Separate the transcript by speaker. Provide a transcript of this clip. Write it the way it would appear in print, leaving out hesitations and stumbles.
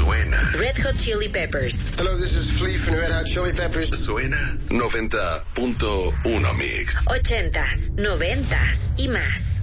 Speaker 1: Suena.
Speaker 2: Red Hot Chili Peppers.
Speaker 3: Hello, this is Flea from Red Hot Chili Peppers.
Speaker 1: Suena 90.1 Mix.
Speaker 2: 80s, 90s y más.